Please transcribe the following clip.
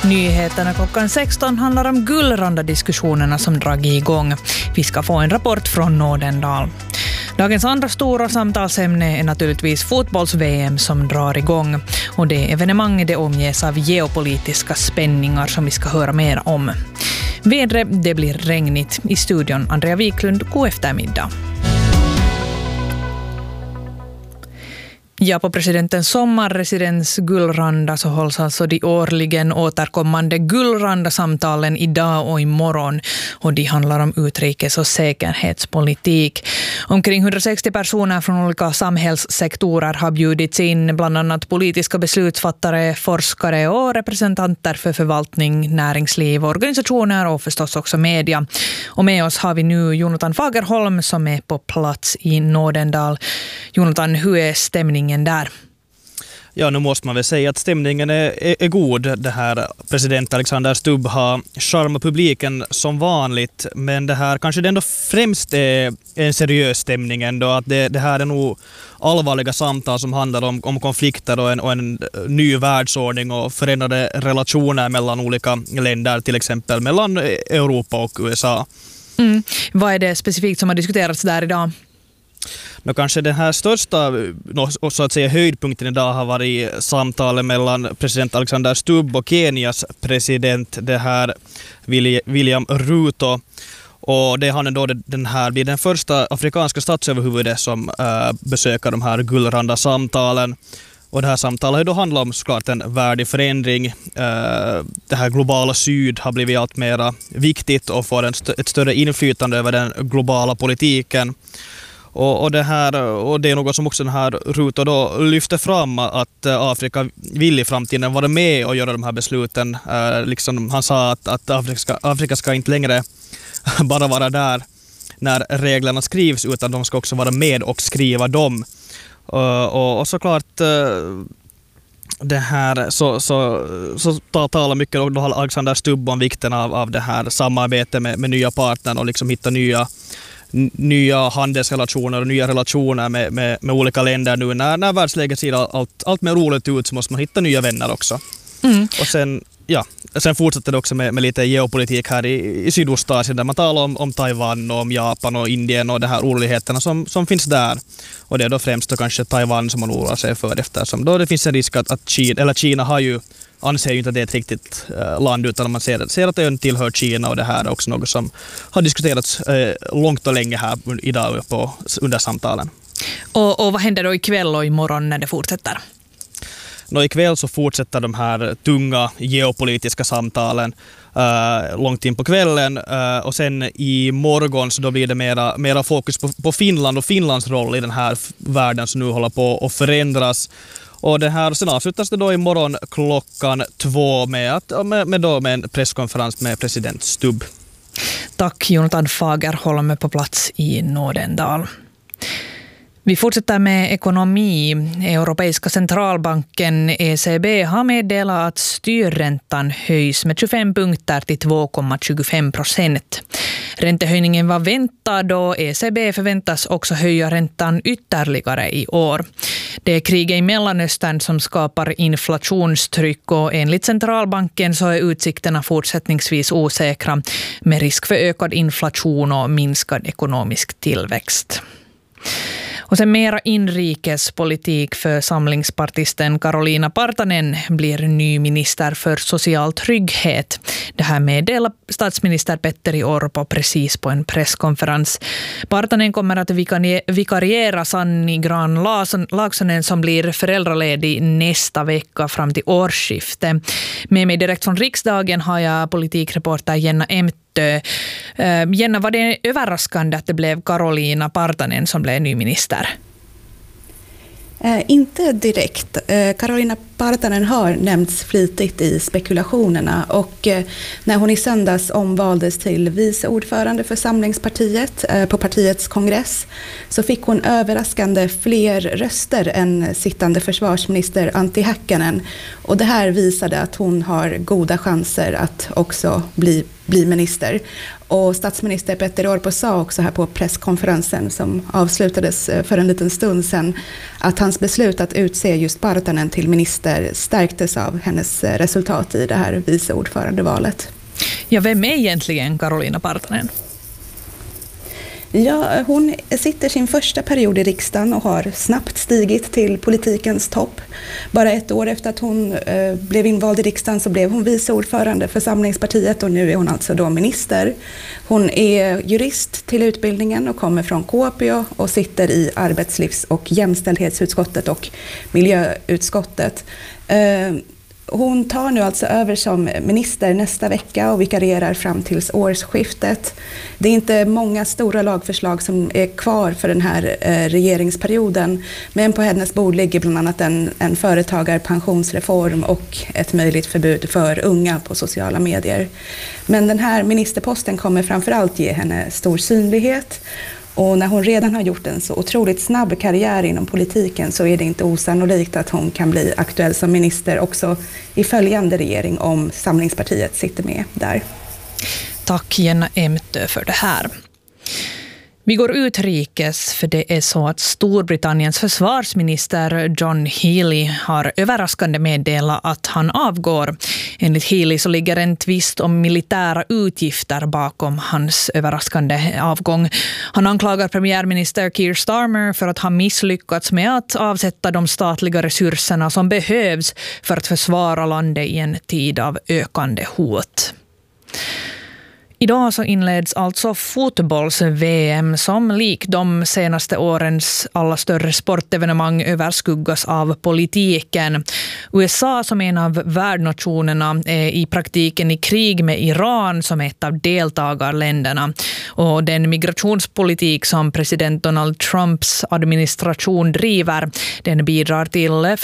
Nyheterna klockan 16 handlar om Gullranda-diskussionerna som dragit igång. Vi ska få en rapport från Nordendal. Dagens andra stora samtalsämne är naturligtvis fotbolls-VM som drar igång. Och det evenemanget det omges av geopolitiska spänningar som vi ska höra mer om. Vädret det blir regnigt. I studion Andrea Wiklund, god eftermiddag. Ja, på presidentens sommarresidens Gullranda så hålls alltså de årligen återkommande Gullranda-samtalen idag och imorgon. Och de handlar om utrikes- och säkerhetspolitik. Omkring 160 personer från olika samhällssektorer har bjudits in, bland annat politiska beslutsfattare, forskare och representanter för förvaltning, näringsliv, organisationer och förstås också media. Och med oss har vi nu Jonathan Fagerholm som är på plats i Nordendal. Jonathan, hur är stämningen där? Ja, nu måste man väl säga att stämningen är god. Det här president Alexander Stubb har charmat publiken som vanligt, men det här kanske det ändå främst är en seriös stämning ändå, att det här är nog allvarliga samtal som handlar om konflikter och en ny världsordning och förändrade relationer mellan olika länder, till exempel mellan Europa och USA. Vad är det specifikt som har diskuterats där idag? Kanske den här största så att säga höjdpunkten idag har varit samtalet mellan president Alexander Stubb och Kenias president det här William Ruto. Och det han då blir den första afrikanska statsöverhuvudet som besöker de här Gullranda-samtalen. Och det här samtalet har då handlat om såklart en värdig förändring. Det här globala syd har blivit allt mer viktigt och får ett större inflytande över den globala politiken. Och det är något som också den här Ruto då lyfter fram, att Afrika vill i framtiden vara med och göra de här besluten. Liksom han sa att Afrika ska inte längre bara vara där när reglerna skrivs, utan de ska också vara med och skriva dem. Och såklart det här så talar mycket då Alexander Stubb om vikten av det här samarbetet med nya partner och liksom hitta nya handelsrelationer och nya relationer med olika länder nu. När världsläget ser allt mer roligt ut så måste man hitta nya vänner också. Och sen fortsätter det också med lite geopolitik här i Sydostasien, där man talar om Taiwan och om Japan och Indien och de här oroligheterna som finns där. Och det är då främst då kanske Taiwan som man oroar sig för, eftersom då det finns en risk att Kina har ju anser ju inte att det är ett riktigt land, utan man ser att ön tillhör Kina, och det här är också något som har diskuterats långt och länge här idag under samtalen. Och vad händer då ikväll och imorgon när det fortsätter? Ikväll så fortsätter de här tunga geopolitiska samtalen långt in på kvällen, och sen i morgon så då blir det mera fokus på Finland och Finlands roll i den här världen som nu håller på att förändras. Och det här, sen avslutas det då imorgon klockan 2 med en presskonferens med president Stubb. Tack Jonathan Fagerholm på plats i Nordendal. Vi fortsätter med ekonomi. Europeiska centralbanken ECB har meddelat att styrräntan höjs med 25 punkter till 2,25%. Räntehöjningen var väntad och ECB förväntas också höja räntan ytterligare i år. Det är kriget i Mellanöstern som skapar inflationstryck, och enligt centralbanken så är utsikterna fortsättningsvis osäkra med risk för ökad inflation och minskad ekonomisk tillväxt. Och sen mera inrikespolitik, för samlingspartisten Karolina Partanen blir ny minister för social trygghet. Det här meddelar statsminister Petteri Orpo precis på en presskonferens. Partanen kommer att vikariera Sanni Grahn-Laaksonen som blir föräldraledig nästa vecka fram till årsskifte. Med mig direkt från riksdagen har jag politikreporter Jenna Emtö. Jenna, var det överraskande att det blev Karolina Partanen som blev ny minister? Inte direkt. Karolina Partanen har nämnts flitigt i spekulationerna, och när hon i söndags omvaldes till vice ordförande för Samlingspartiet på partiets kongress så fick hon överraskande fler röster än sittande försvarsminister Antti Häkkänen, och det här visade att hon har goda chanser att också bli bli minister. Och statsminister Petter Orpo sa också här på presskonferensen som avslutades för en liten stund sedan att hans beslut att utse just Partanen till minister stärktes av hennes resultat i det här viceordförandevalet. Ja, vem är egentligen Carolina Partanen? Ja, hon sitter sin första period i riksdagen och har snabbt stigit till politikens topp. Bara ett år efter att hon blev invald i riksdagen så blev hon viceordförande för Samlingspartiet och nu är hon alltså då minister. Hon är jurist till utbildningen och kommer från Kuopio och sitter i arbetslivs- och jämställdhetsutskottet och miljöutskottet. Hon tar nu alltså över som minister nästa vecka och vikarierar fram tills årsskiftet. Det är inte många stora lagförslag som är kvar för den här regeringsperioden, men på hennes bord ligger bland annat en företagarpensionsreform och ett möjligt förbud för unga på sociala medier. Men den här ministerposten kommer framförallt ge henne stor synlighet. Och när hon redan har gjort en så otroligt snabb karriär inom politiken så är det inte osannolikt att hon kan bli aktuell som minister också i följande regering om Samlingspartiet sitter med där. Tack Jenna Emtö för det här. Vi går utrikes för det är så att Storbritanniens försvarsminister John Healey har överraskande meddelat att han avgår. Enligt Healey så ligger en tvist om militära utgifter bakom hans överraskande avgång. Han anklagar premiärminister Keir Starmer för att ha misslyckats med att avsätta de statliga resurserna som behövs för att försvara landet i en tid av ökande hot. Idag så inleds alltså fotbolls-VM som lik de senaste årens alla större sportevenemang överskuggas av politiken. USA som en av värdnationerna är i praktiken i krig med Iran som ett av deltagarländerna. Och den migrationspolitik som president Donald Trumps administration driver, den bidrar till